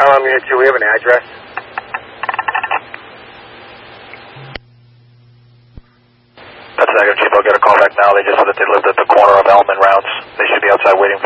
Unit 2, we have an address. That's negative, Chief. I'll get a call back now. They just said that they lived at the corner of Elm and Rounds. They should be outside waiting